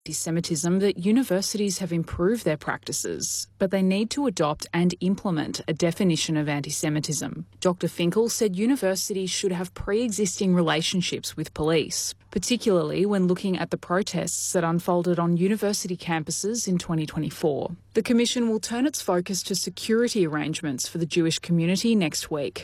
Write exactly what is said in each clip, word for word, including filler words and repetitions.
anti-Semitism that universities have improved their practices, but they need to adopt and implement a definition of anti-Semitism. Doctor Finkel said universities should have pre-existing relationships with police, particularly when looking at the protests that unfolded on university campuses in twenty twenty-four. The Commission will turn its focus to security arrangements for the Jewish community next week.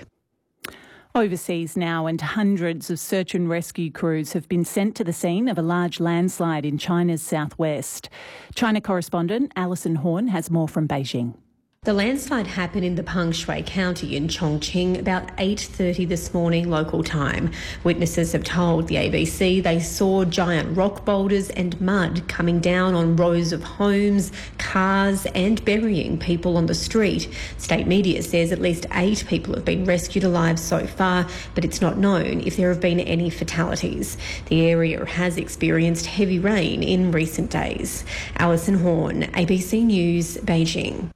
Overseas now, and hundreds of search and rescue crews have been sent to the scene of a large landslide in China's southwest. China correspondent Alison Horn has more from Beijing. The landslide happened in the Pangshui County in Chongqing about eight thirty this morning local time. Witnesses have told the A B C they saw giant rock boulders and mud coming down on rows of homes, cars and burying people on the street. State media says at least eight people have been rescued alive so far, but it's not known if there have been any fatalities. The area has experienced heavy rain in recent days. Alison Horn, A B C News, Beijing.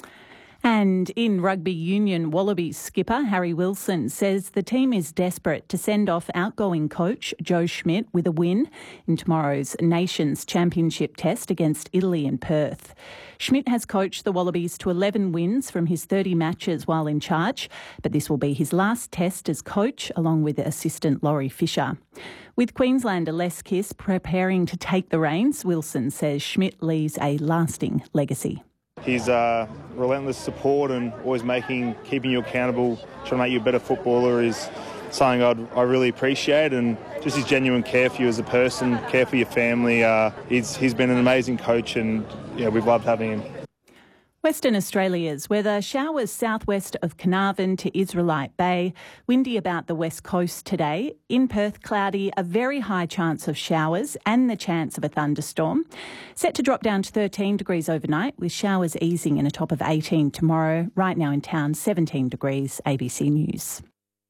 And in rugby union, Wallabies skipper Harry Wilson says the team is desperate to send off outgoing coach Joe Schmidt with a win in tomorrow's Nations Championship test against Italy in Perth. Schmidt has coached the Wallabies to eleven wins from his thirty matches while in charge, but this will be his last test as coach, along with assistant Laurie Fisher. With Queenslander Les Kiss preparing to take the reins, Wilson says Schmidt leaves a lasting legacy. His uh, relentless support and always making, keeping you accountable, trying to make you a better footballer is something I'd, I really appreciate, and just his genuine care for you as a person, care for your family. Uh, he's, he's been an amazing coach, and yeah, we've loved having him. Western Australia's weather: showers southwest of Carnarvon to Israelite Bay, windy about the west coast today. In Perth, cloudy, a very high chance of showers and the chance of a thunderstorm. Set to drop down to thirteen degrees overnight, with showers easing in a top of eighteen tomorrow. Right now in town, seventeen degrees. A B C News.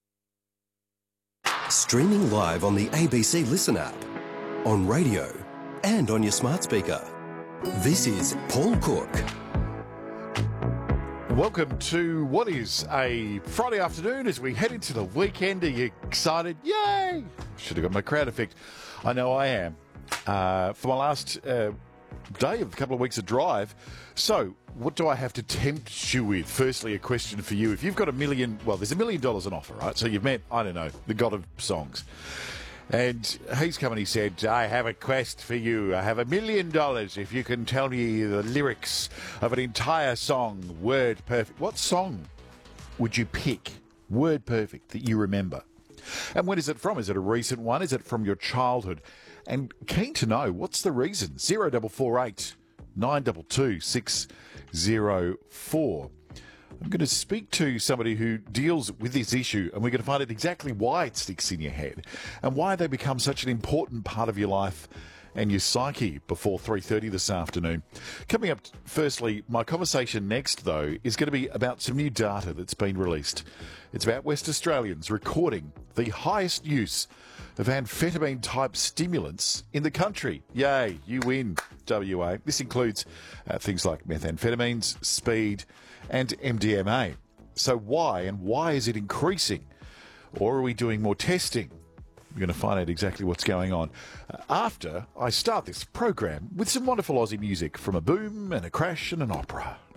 Streaming live on the A B C Listen app, on radio and on your smart speaker. This is Paul Cook. Welcome to what is a Friday afternoon as we head into the weekend. Are you excited? Yay! Should have got my crowd effect. I know I am. Uh, for my last uh, day of a couple of weeks of drive. So, what do I have to tempt you with? Firstly, a question for you. If you've got a million, well, there's a million dollars on offer, right? So you've met, I don't know, the god of songs. And he's come and he said, I have a quest for you. I have a million dollars if you can tell me the lyrics of an entire song, word perfect. What song would you pick, word perfect, that you remember? And when is it from? Is it a recent one? Is it from your childhood? And keen to know, what's the reason? zero four four eight, nine two two, six zero four. I'm going to speak to somebody who deals with this issue, and we're going to find out exactly why it sticks in your head and why they become such an important part of your life and your psyche before three thirty this afternoon. Coming up, firstly, my conversation next, though, is going to be about some new data that's been released. It's about West Australians recording the highest use of amphetamine-type stimulants in the country. Yay, you win, W A. This includes uh, things like methamphetamines, speed, and M D M A. So why, and why is it increasing? Or are we doing more testing? We're going to find out exactly what's going on uh, after I start this program with some wonderful Aussie music from a boom and a crash and an opera.